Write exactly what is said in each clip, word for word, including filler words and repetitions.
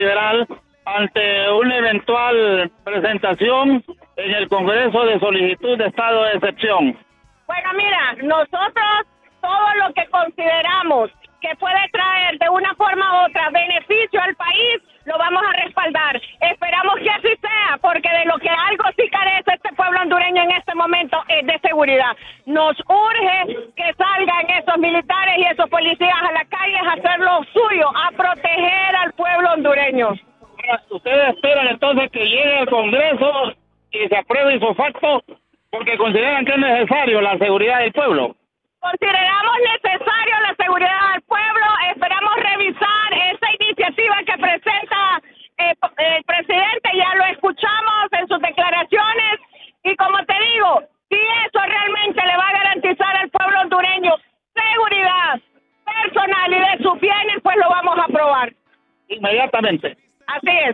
Federal ante una eventual presentación en el Congreso de solicitud de estado de excepción? Bueno, mira, nosotros todo lo que consideramos que puede traer de una forma u otra beneficio al país, lo vamos a respaldar. Esperamos que así sea, porque de lo que algo sí carece este pueblo hondureño en este momento es de seguridad. Nos urge que salgan esos militares y esos policías a la calle a hacer lo suyo, a proteger al pueblo hondureño. ¿Ustedes esperan entonces que llegue al Congreso y se apruebe su facto porque consideran que es necesario la seguridad del pueblo? Consideramos necesario la seguridad del pueblo, esperamos revisar esa iniciativa que presenta eh, el presidente, ya lo escuchamos en sus declaraciones, y como te digo, si eso realmente le va a garantizar al pueblo hondureño seguridad personal y de sus bienes, pues lo vamos a aprobar. Inmediatamente. Así es.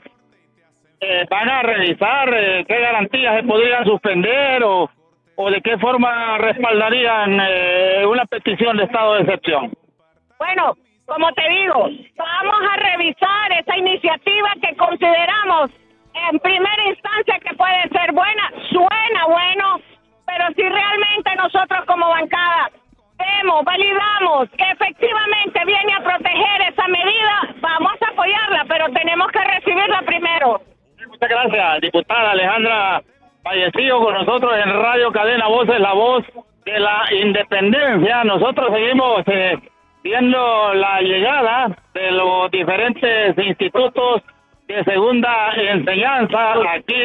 Eh, ¿Van a revisar eh, qué garantías se podrían suspender o... o de qué forma respaldarían eh, una petición de estado de excepción? Bueno, como te digo, vamos a revisar esa iniciativa que consideramos en primera instancia que puede ser buena, suena bueno, pero si realmente nosotros como bancada vemos, validamos que efectivamente viene a proteger esa medida, vamos a apoyarla, pero tenemos que recibirla primero. Muchas gracias, diputada Alejandra Fallecido, con nosotros en Radio Cadena Voces, la voz de la independencia. Nosotros seguimos eh, viendo la llegada de los diferentes institutos de segunda enseñanza aquí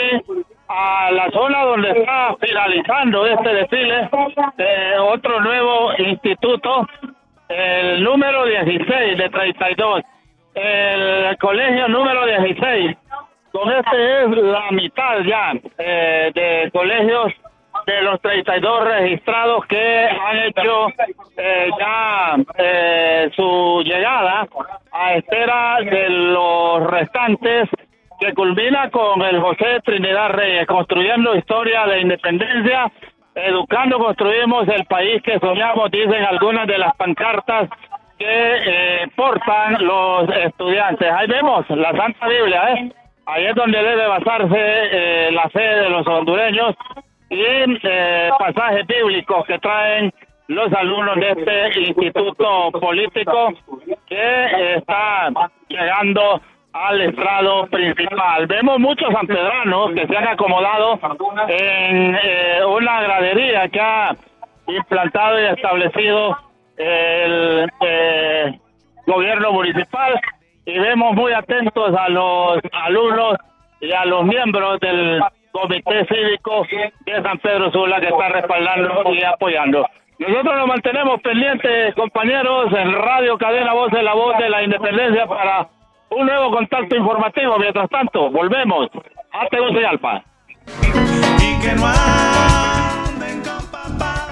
a la zona donde está finalizando este desfile de otro nuevo instituto, el número dieciséis de treinta y dos, el colegio número dieciséis. Con este es la mitad ya eh, de colegios de los treinta y dos registrados que han hecho eh, ya eh, su llegada a espera de los restantes, que culmina con el José Trinidad Reyes, construyendo historia de independencia, educando construimos el país que soñamos, dicen algunas de las pancartas que eh, portan los estudiantes. Ahí vemos la Santa Biblia, ¿eh? Ahí es donde debe basarse eh, la fe de los hondureños y eh, pasajes bíblicos que traen los alumnos de este instituto político que eh, está llegando al estrado principal. Vemos muchos sanpedranos que se han acomodado en eh, una gradería que ha implantado y establecido el eh, gobierno municipal, y vemos muy atentos a los alumnos y a los miembros del Comité Cívico de San Pedro Sula que está respaldando y apoyando. Nosotros nos mantenemos pendientes, compañeros, en Radio Cadena Voces, la voz de la independencia, para un nuevo contacto informativo. Mientras tanto, volvemos a Tegucigalpa. Y que no anden con papá.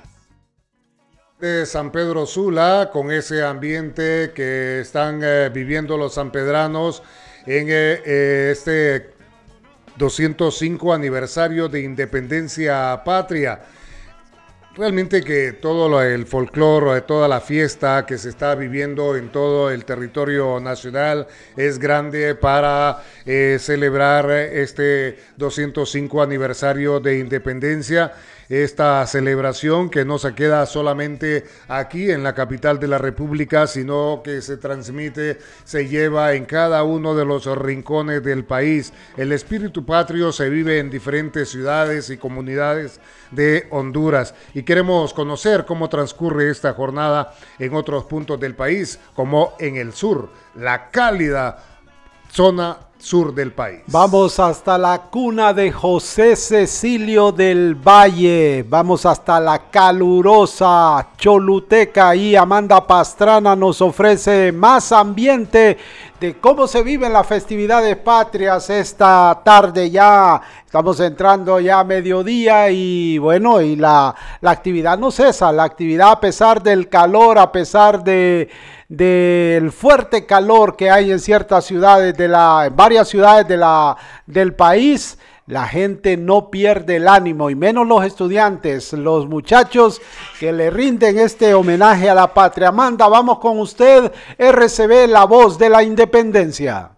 De San Pedro Sula, con ese ambiente que están eh, viviendo los sanpedranos en eh, eh, este doscientos cinco aniversario de Independencia Patria. Realmente que todo lo, el folclore, toda la fiesta que se está viviendo en todo el territorio nacional es grande para eh, celebrar este doscientos cinco aniversario de Independencia. Esta celebración que no se queda solamente aquí en la capital de la República, sino que se transmite, se lleva en cada uno de los rincones del país. El espíritu patrio se vive en diferentes ciudades y comunidades de Honduras, y queremos conocer cómo transcurre esta jornada en otros puntos del país, como en el sur, la cálida zona sur del país. Vamos hasta la cuna de José Cecilio del Valle, vamos hasta la calurosa Choluteca, y Amanda Pastrana nos ofrece más ambiente de cómo se viven las festividades patrias esta tarde. Ya estamos entrando ya a mediodía y bueno, y la, la actividad no cesa, la actividad a pesar del calor, a pesar de del fuerte calor que hay en ciertas ciudades de la, en varias ciudades de la, del país, la gente no pierde el ánimo, y menos los estudiantes, los muchachos que le rinden este homenaje a la patria. Amanda, vamos con usted, R C B, la voz de la independencia.